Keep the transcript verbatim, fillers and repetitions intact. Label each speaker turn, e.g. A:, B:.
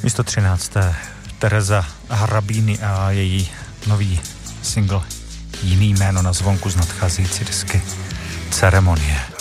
A: Místo třinácté Tereza Hrabíny a její nový single Jiný jméno na zvonku z nadcházející desky Ceremonie.